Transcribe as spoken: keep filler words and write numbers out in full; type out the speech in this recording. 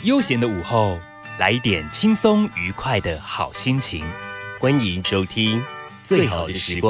悠闲的午后，来一点轻松愉快的好心情。 欢迎收听《最好的时光》。